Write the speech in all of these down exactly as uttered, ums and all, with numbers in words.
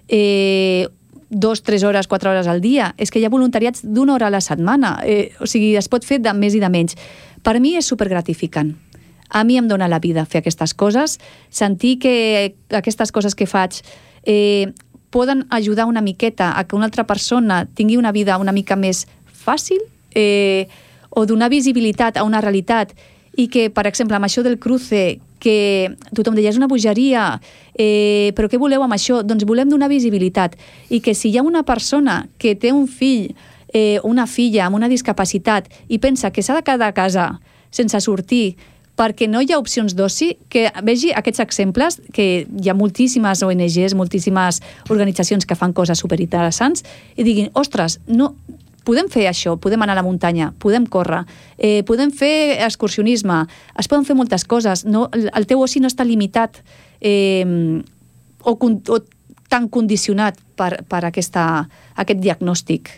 eh, dos, tres hores, quatre hores al dia. És que hi ha voluntariats d'una hora a la setmana. Eh, o sigui, es pot fer de més i de menys. Per mi és supergratificant. A mi em dóna la vida fer aquestes coses, sentir que aquestes coses que faig eh, poden ajudar una miqueta a que una altra persona tingui una vida una mica més fàcil, eh, o donar visibilitat a una realitat, i que, per exemple, amb això del cruce, que tothom deia, és una bogeria, eh, però què voleu amb això? Doncs volem donar visibilitat, i que si hi ha una persona que té un fill o eh, una filla amb una discapacitat i pensa que s'ha de quedar a casa sense sortir perquè no hi ha opcions d'oci, que vegi aquests exemples, que hi ha moltíssimes O N Ges, moltíssimes organitzacions que fan coses superinteressants, i diguin, ostres, no, podem fer això, podem anar a la muntanya, podem córrer, eh, podem fer excursionisme, es poden fer moltes coses, no, el teu oci no està limitat eh, o, o tan condicionat per, per aquesta, aquest diagnòstic.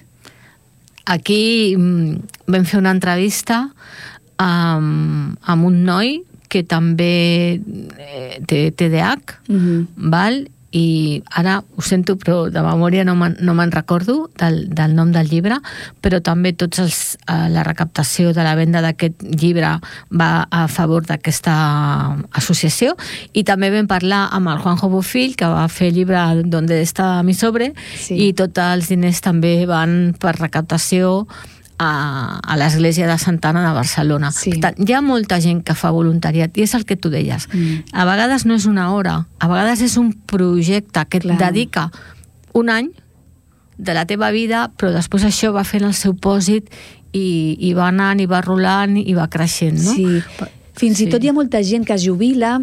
Aquí vam fer una entrevista amb, amb un noi que també té T D A H, mm-hmm. val? I ara ho sento, però de memòria no me'n no me'n recordo del, del nom del llibre, però també tots els, eh, la recaptació de la venda d'aquest llibre va a favor d'aquesta associació. I també vam parlar amb el Juanjo Bofill, que va fer el llibre Donde está mi sobre, sí. I tots els diners també van per recaptació a, a l'església de Santa Anna de Barcelona. Sí. Per tant, hi ha molta gent que fa voluntariat, i és el que tu deies. Mm. A vegades no és una hora, a vegades és un projecte que et Clar. dedica un any de la teva vida, però després això va fent el seu pòsit i, i va anant, i va rolant, i va creixent, no? Sí. Fins sí. i tot hi ha molta gent que es jubila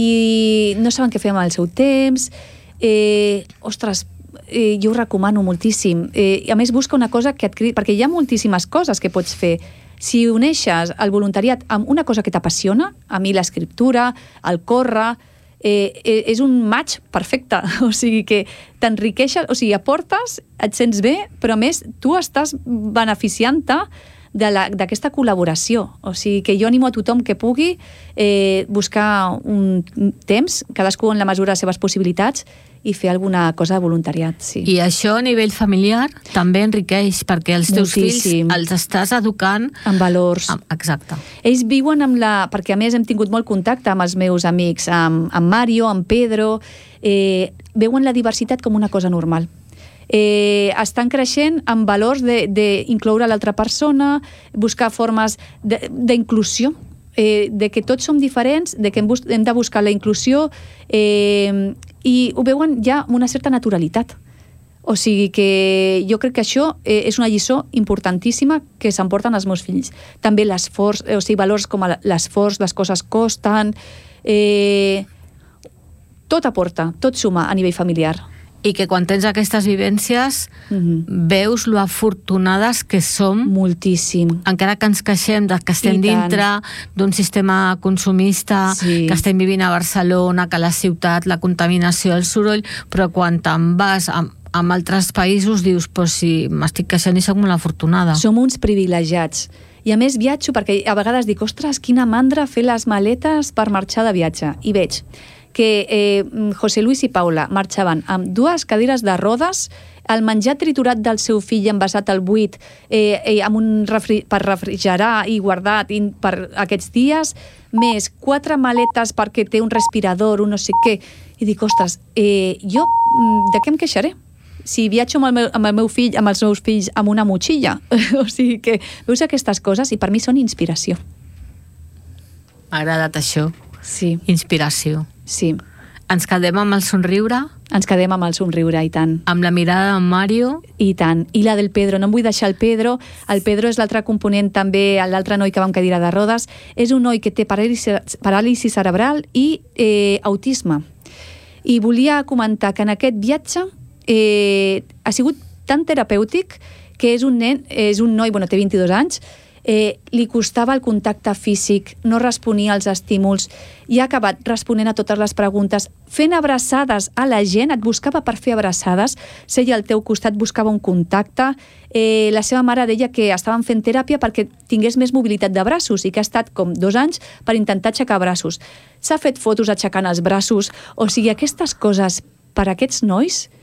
i no saben què fer amb el seu temps. Eh, ostres, Eh, jo ho recomano moltíssim. Eh, a més, busca una cosa que et cridi, perquè hi ha moltíssimes coses que pots fer. Si uneixes el voluntariat amb una cosa que t'apassiona, a mi l'escriptura, el córrer, eh, eh, és un match perfecte. O sigui que t'enriqueixes, o sigui, aportes, et sents bé, però a més tu estàs beneficiant-te d'aquesta col·laboració. O sigui que jo animo a tothom que pugui eh, buscar un temps, cadascú en la mesura de les seves possibilitats, i fer alguna cosa de voluntariat, sí. I això a nivell familiar també enriqueix, perquè els teus Moltíssim. fills els estàs educant... En valors. Exacte. Ells viuen amb la... Perquè a més hem tingut molt contacte amb els meus amics, amb, amb Mario, amb Pedro, eh, veuen la diversitat com una cosa normal. Eh, estan creixent amb valors d'incloure l'altra persona, buscar formes d'inclusió, eh, de que tots som diferents, de que hem, hem de buscar la inclusió, eh, i ho veuen ja amb una certa naturalitat. O sigui que jo crec que això eh, és una lliçó importantíssima que s'emporten els meus fills. També l'esforç, o sigui, valors com l'esforç, les coses costen, eh, tot aporta, tot suma a nivell familiar. I que quan tens aquestes vivències mm-hmm. veus lo afortunades que som. Moltíssim. Encara que ens queixem de que estem dintre d'un sistema consumista, sí. que estem vivint a Barcelona, que la ciutat, la contaminació, el soroll, però quan te'n vas amb, amb altres països dius, pues si m'estic queixant i soc molt afortunada. Som uns privilegiats. I a més viatjo perquè a vegades dic, ostres, quina mandra fer les maletes per marxar de viatge. I veig que eh, José Luis i Paula marxaven amb dues cadires de rodes, el menjar triturat del seu fill envasat al buit eh, eh, amb un refri per refrigerar i guardat i per aquests dies, més quatre maletes perquè té un respirador, un no sé què. I dic, ostres, eh, jo de què em queixaré? Si viatjo amb el, meu, amb el meu fill, amb els meus fills, amb una motxilla. O sigui que veus aquestes coses i per mi són inspiració. M'ha agradat això. Sí. Inspiració. Sí. Ens quedem amb el somriure? Ens quedem amb el somriure, i tant. Amb la mirada d'en Mario? I tant. I la del Pedro. No em vull deixar el Pedro. El Pedro és l'altre component també, l'altre noi que va amb cadira de rodes. És un noi que té paràlisi, paràlisi cerebral i eh, autisme. I volia comentar que en aquest viatge eh, ha sigut tan terapèutic que és un nen, és un noi, bueno, té vint-i-dos anys, Eh, li costava el contacte físic, no responia als estímuls, i ha acabat responent a totes les preguntes, fent abraçades a la gent, et buscava per fer abraçades, seia al teu costat, buscava un contacte, eh, la seva mare deia que estaven fent teràpia perquè tingués més mobilitat de braços i que ha estat com dos anys per intentar aixecar braços. S'ha fet fotos aixecant els braços, o sigui, aquestes coses per a aquests nois